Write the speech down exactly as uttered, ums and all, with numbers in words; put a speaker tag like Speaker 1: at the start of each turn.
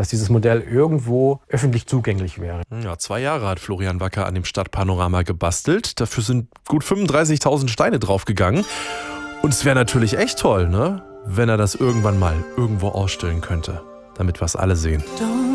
Speaker 1: dass dieses Modell irgendwo öffentlich zugänglich wäre.
Speaker 2: Ja, zwei Jahre hat Florian Wacker an dem Stadtpanorama gebastelt. Dafür sind gut fünfunddreißigtausend Steine draufgegangen. Und es wäre natürlich echt toll, ne? Wenn er das irgendwann mal irgendwo ausstellen könnte, damit wir es alle sehen.